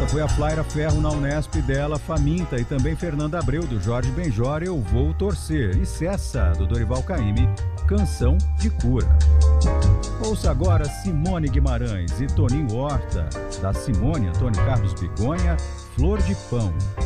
Essa foi a Flaira Ferro na Unesp dela, Faminta, e também Fernanda Abreu, do Jorge Benjor, Eu Vou Torcer. E Cessa, do Dorival Caymmi, Canção de Cura. Ouça agora Simone Guimarães e Toninho Horta, da Simone Antônio Carlos Bigonha, Flor de Pão.